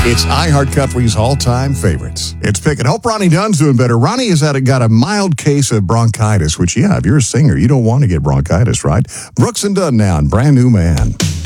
It's iHeart Country's all-time favorites. It's Pickin'. Hope Ronnie Dunn's doing better. Ronnie has got a mild case of bronchitis, which, if you're a singer, you don't want to get bronchitis, right? Brooks and Dunn now, and Brand New Man.